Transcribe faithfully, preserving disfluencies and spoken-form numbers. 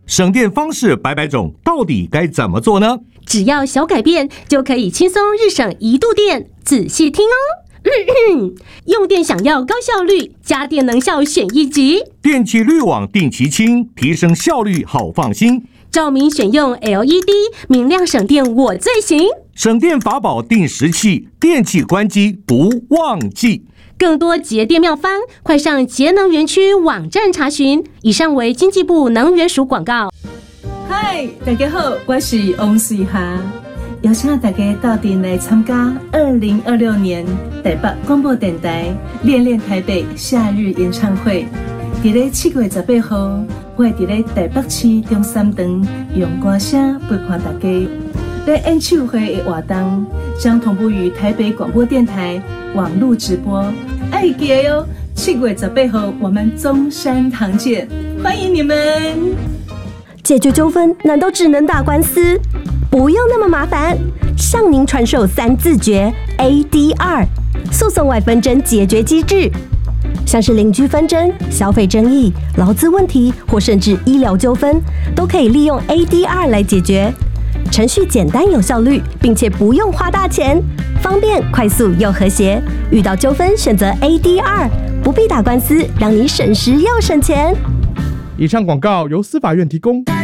省电方式百百种，到底该怎么做呢？ 只要小改变，就可以轻松日省一度电。仔细听哦。咳咳用电想要高效率，家电能效选一级。 电气滤网定期清，提升效率好放心。 照明选用 L E D， 明亮省电我最行。 省电法宝定时器，电器关机不忘记。 更多节电妙方，快上节能园区网站查询。以上为经济部能源署广告。 嗨，大家好，我是王水霞，邀请大家到店来参加二零二六年台北广播电台恋恋台北夏日演唱会。伫咧七月十八号，我会伫咧台北市中山堂用歌声陪伴大家。在演唱会的活动将同步于台北广播电台网络直播，爱记得哟！七月十八号我们中山堂见，欢迎你们！ 解决纠纷难道只能打官司？不用那么麻烦，向您传授三字诀 A D R 诉讼外纷争解决机制，像是邻居纷争、消费争议、劳资问题或甚至医疗纠纷，都可以利用 A D R 来解决。程序简单有效率，并且不用花大钱，方便、快速又和谐。遇到纠纷选择 A D R， 不必打官司，让你省时又省钱。 以上广告由司法院提供。